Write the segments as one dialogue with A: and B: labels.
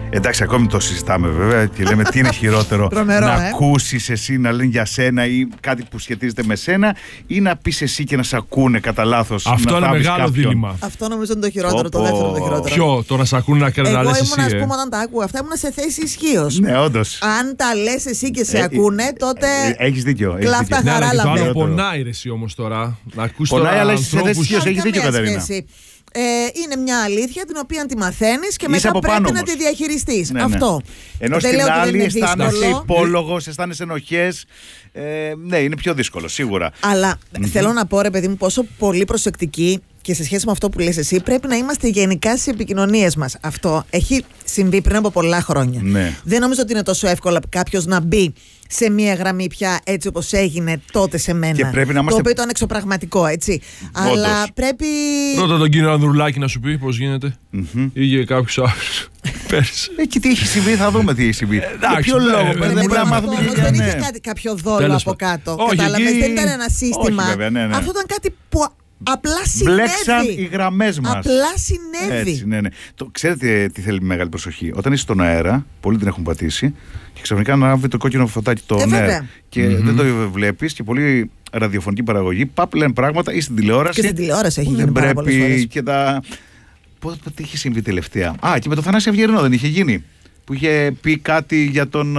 A: Εντάξει, ακόμη το συζητάμε βέβαια και λέμε τι είναι χειρότερο.
B: Τρομερό,
A: να ακούσεις εσύ να λένε για σένα ή κάτι που σχετίζεται με σένα, ή να πεις εσύ και να σε ακούνε κατά λάθος.
C: Αυτό είναι μεγάλο δίλημμα.
B: Αυτό νομίζω είναι το χειρότερο, το δεύτερο το χειρότερο.
C: Ποιο, το να σε ακούνε να λες εσύ.
B: Εγώ ήμουν, ας πούμε, όταν τα άκουγα αυτά, ήμουν σε θέση ισχύως.
A: Ναι, όντως.
B: Αν τα λες εσύ και σε ακούνε, τότε.
A: Έχεις δίκιο.
B: Κλάφτα
C: Ναι,
B: χαρά
C: αλλά το άλλο
B: λαμπέ.
C: πονάει ρε εσύ όμως τώρα. Να ακούσεις
A: Πονάει,
C: τώρα
A: αλλά είσαι σε θέση
C: ανθρώπους.
A: ισχύως. Έχεις δίκιο, Κατερίνα.
B: Είναι μια αλήθεια την οποία τη μαθαίνεις και
A: Είσαι
B: μετά
A: από
B: πρέπει
A: πάνω
B: να
A: όμως.
B: τη διαχειριστείς.
A: Ναι, ναι.
B: Αυτό.
A: Ενώ
B: Δεν
A: στην
B: λέω ότι δεν
A: άλλη
B: είναι
A: αισθάνεσαι
B: δύσκολο.
A: υπόλογος, αισθάνεσαι ενοχές. Ναι, είναι πιο δύσκολο, σίγουρα.
B: Αλλά θέλω να πω, ρε παιδί μου, πόσο πολύ προσεκτικοί και σε σχέση με αυτό που λες εσύ, πρέπει να είμαστε γενικά στις επικοινωνίες μας. Αυτό έχει συμβεί πριν από πολλά χρόνια.
A: Ναι.
B: Δεν νομίζω ότι είναι τόσο εύκολο κάποιος να μπει σε μία γραμμή πια έτσι όπως έγινε τότε σε μένα.
A: Και πρέπει να είμαστε...
B: Το οποίο ήταν εξωπραγματικό, έτσι.
A: Όντως.
B: Αλλά πρέπει.
C: Ρώτα τον κύριο Ανδρουλάκη να σου πει πώς γίνεται. Ή για κάποιους άλλους. Πέρσι.
A: Και τι έχει συμβεί, θα δούμε τι έχει συμβεί. Για ποιο λόγο,
C: ναι,
A: πρέπει
C: ναι,
A: να
C: ναι,
A: μάθουμε
B: Όμως
A: για
B: δεν
A: ναι.
B: είχε κάποιο δόλο
C: Τέλος
B: από
C: πάντων.
B: κάτω.
C: Όχι,
B: Κατάλαβες,
C: εκεί-
B: δεν ήταν ένα σύστημα.
A: Όχι, βέβαια, ναι.
B: Αυτό ήταν κάτι που απλά
A: Μπλέξαν
B: συνέβη.
A: οι γραμμές μας.
B: Απλά συνέβη.
A: Έτσι, ναι, ναι. Ξέρετε τι θέλει μεγάλη προσοχή. Όταν είσαι στον αέρα, πολλοί την έχουν πατήσει και ξαφνικά ανάβει το κόκκινο φωτάκι το
B: βέβαια.
A: ναι. Και δεν το βλέπεις και πολλή ραδιοφωνική παραγωγή. Παπ λένε πράγματα ή στην τηλεόραση.
B: Και στην τηλεόραση έχει
A: που
B: γίνει
A: δεν
B: πάρα πολλές
A: πρέπει
B: φορές.
A: και τα. Τι είχε συμβεί τελευταία. Και με τον Θανάση Αυγερινό δεν είχε γίνει. Που είχε πει κάτι για τον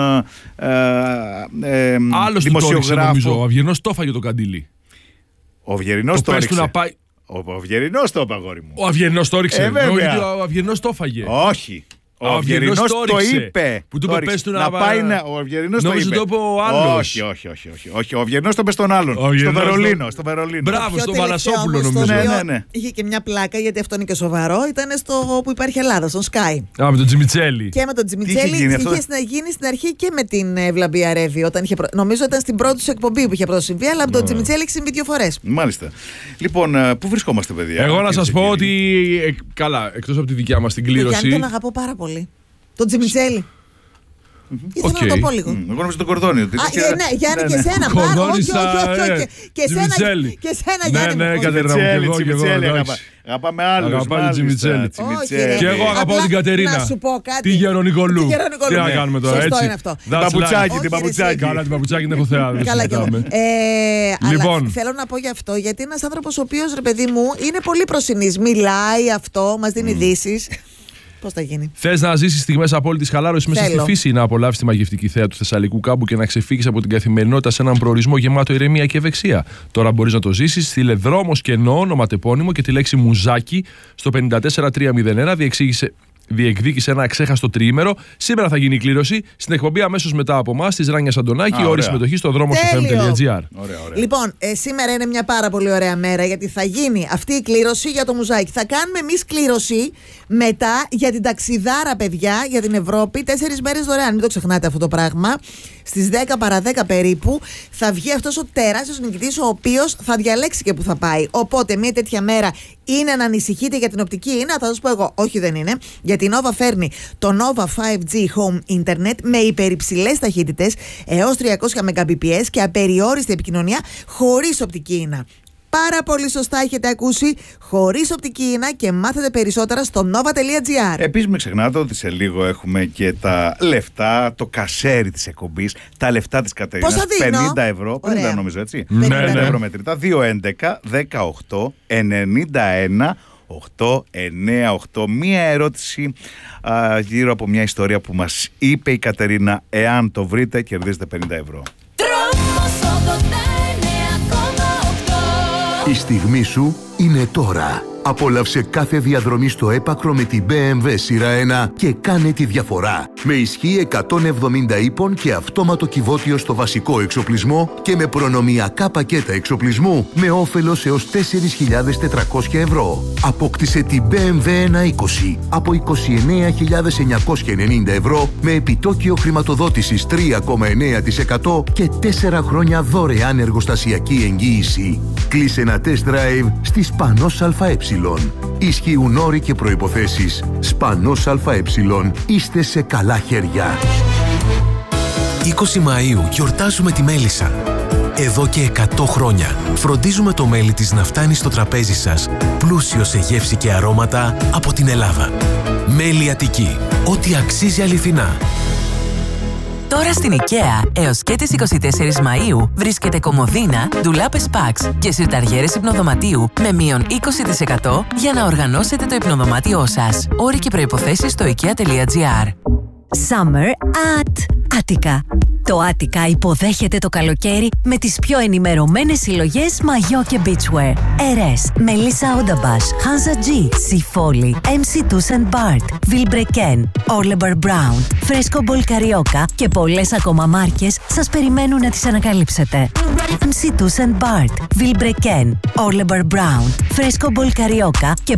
C: Άλλος του το έριξε,
A: δημοσιογράφο.
C: νομίζω. Ο Αυγερινός το έφαγε το καντήλι.
A: Ο Αυγερινός το
C: πες του
A: έριξε.
C: να πάει.
A: Ο Αυγερινός το είπε, αγόρι μου.
C: Ο Αυγερινός το έριξε.
A: βέβαια.
C: Όχι, ο Αυγερινός το έφαγε.
A: Όχι. Ο Αυγερινός το
C: έριξε.
A: είπε.
C: Που του είπε, πες του να
A: πάει να. Ο Αυγερινός το
C: Νόμιζε
A: είπε.
C: το είπε ο άλλος.
A: Όχι. Ο Αυγερινός το είπε στον άλλον.
C: Ο
A: Στο
C: Αυγερινός
A: Βερολίνο.
C: το-
A: Στο Βερολίνο.
C: Μπράβο,
B: Πιο
C: στον
B: τελευταίο
C: Παλασόπουλο
B: όμως, το
C: νομίζω.
B: οποίο
A: Ναι.
B: είχε και μια πλάκα, γιατί αυτό είναι και σοβαρό. Ήταν στο που υπάρχει Ελλάδα, στον Sky.
C: Με τον Τζιμιτσέλη.
B: Και με τον Τζιμιτσέλη
A: γίνει αυτό?
B: είχε να γίνει στην αρχή και με την Ευλαμπία Ρεύη. Νομίζω ήταν στην πρώτη σου εκπομπή που είχε πρώτο συμβεί, αλλά με τον Τζιμιτσέλη έχει συμβεί 2 φορές.
A: Μάλιστα. Λοιπόν, πού βρισκόμαστε, παιδιά?
C: Εγώ να σας
A: κυρίες
C: πω
A: και
C: ότι.
A: κύριοι?
C: Καλά, εκτός από τη δικιά μας την
B: Γιάννη,
C: κλήρωση.
B: τον αγαπώ πάρα πολύ. Τον Τζιμιτσέλη. Ήθελα
C: Οκ.
B: να το πω λίγο.
A: Εγώ νομίζω τον Κορδόνιο.
B: Ναι, Γιάννη, και εσένα.
C: Κορδόνισσα,
B: Όχι. Και
C: Τζιμιτσέλη.
B: εσένα, Γιάννη.
C: Ναι,
B: μου.
C: Κατερίνα μου, και εγώ,
A: Τσιμιτσέλη,
C: εντάξει.
A: αγαπάμε άλλους.
C: Αγαπάει την Τσιμιτσέλη.
B: Όχι, ρε.
C: Και εγώ αγαπάω
B: Απλά
C: την Κατερίνα.
B: Να σου πω κάτι.
C: Τη
B: Τη
C: Γερονικολού.
B: Γερονικολού.
C: Τι να
B: Ναι.
C: κάνουμε τώρα,
B: Σωστό
C: έτσι.
B: είναι αυτό.
C: That's
A: Παπουτσάκι,
B: Όχι,
A: την
B: ρε,
A: παπουτσάκι.
C: Καλά, την παπουτσάκι την έχω θεά. δεν
B: Καλά κι εγώ.
C: συζητάμε.
B: Λοιπόν.
C: Λοιπόν.
B: Θέλω να πω γι' αυτό, γιατί ένας άνθρωπος ο οποίος, ρε παιδί μου, είναι πολύ προσινής. Μιλάει αυτό, μας δίνει ειδήσεις. Πώς θα γίνει?
C: Θες να ζήσεις στιγμές απόλυτης χαλάρωσης μέσα στη
B: Θέλω.
C: φύση, να απολαύσεις τη μαγευτική θέα του Θεσσαλικού κάμπου και να ξεφύγεις από την καθημερινότητα σε έναν προορισμό γεμάτο ηρεμία και ευεξία? Τώρα μπορείς να το ζήσεις. Στείλε δρόμος κενό, ονοματεπώνυμο και τη λέξη μουζάκι στο 54301. Διεκδίκησε ένα αξέχαστο τριήμερο. Σήμερα θα γίνει η κλήρωση. Στην εκπομπή αμέσως μετά από εμάς, της Ράνιας Αντωνάκη.
A: Ωραία.
C: Όρη συμμετοχή στο δρόμο στο
B: Τέλειο.
C: fm.gr.
A: Ωραία.
B: Λοιπόν, σήμερα είναι μια πάρα πολύ ωραία μέρα, γιατί θα γίνει αυτή η κλήρωση για το μουζάκι. Θα κάνουμε εμείς κλήρωση μετά για την ταξιδάρα, παιδιά, για την Ευρώπη. 4 μέρες δωρεάν. Μην το ξεχνάτε αυτό το πράγμα. Στις 10 παρά 10 περίπου θα βγει αυτός ο τεράστιος νικητής, ο οποίος θα διαλέξει και που θα πάει. Οπότε, μια τέτοια μέρα είναι να ανησυχείτε για την οπτική ίνα. Θα σας πω εγώ, όχι δεν είναι. Γιατί η Nova φέρνει το Nova 5G Home Internet με υπερυψηλές ταχύτητες έως 300 Mbps και απεριόριστη επικοινωνία χωρίς οπτική ίνα. Πάρα πολύ σωστά έχετε ακούσει, χωρίς οπτική ίνα, και μάθετε περισσότερα στο nova.gr.
A: Επίσης μην ξεχνάτε ότι σε λίγο έχουμε και τα λεφτά, το κασέρι της εκπομπής, τα λεφτά της Κατερίνας.
B: Πόσα δίνω?
A: 50 ευρώ, 50
B: Ωραία.
A: νομίζω, έτσι.
C: Ναι,
A: 50
C: ναι.
A: ευρώ μετρητά, 211 18 91 898. Μία ερώτηση γύρω από μια ιστορία που μας είπε η Κατερίνα. Εάν το βρείτε, κερδίζετε 50 ευρώ.
D: Η στιγμή σου είναι τώρα. Απόλαυσε κάθε διαδρομή στο έπακρο με την BMW σειρά 1 και κάνε τη διαφορά. Με ισχύ 170 ύπων και αυτόματο κυβότιο στο βασικό εξοπλισμό και με προνομιακά πακέτα εξοπλισμού με όφελος έως 4.400 ευρώ. Απόκτησε την BMW 120 από 29.990 ευρώ με επιτόκιο χρηματοδότησης 3,9% και 4 χρόνια δωρεάν εργοστασιακή εγγύηση. Κλείσε ένα test drive στη Σπανός ΑΕ. Ισχύουν όροι και προϋποθέσεις. Σπανός ΑΕ. Είστε σε καλά χέρια.
E: 20 Μαΐου γιορτάζουμε τη μέλισσα. Εδώ και 100 χρόνια φροντίζουμε το μέλι της να φτάνει στο τραπέζι σας πλούσιο σε γεύση και αρώματα από την Ελλάδα. Μέλι Αττική. ό,τι αξίζει αληθινά.
F: Τώρα στην IKEA, έως και τις 24 Μαΐου, βρίσκεται κομμωδίνα, ντουλάπες Pax και συρταριέρες υπνοδωματίου με μείον 20% για να οργανώσετε το υπνοδωμάτιό σας. Όροι και προϋποθέσεις στο ikea.gr.
G: Summer at Attica. Το Attica υποδέχεται το καλοκαίρι με τις πιο ενημερωμένες συλλογές μαγιό και beachwear. Ερές, Melissa Odabash, Hansa G, Sifoli, MC Tuss & Bart, Vilebrequin, Orlebar Brown, Fresco Ball Carioca και πολλές ακόμα μάρκες σας περιμένουν να τις ανακαλύψετε. MC Tuss & Bart, Vilebrequin, Orlebar Brown, Fresco Ball Carioca και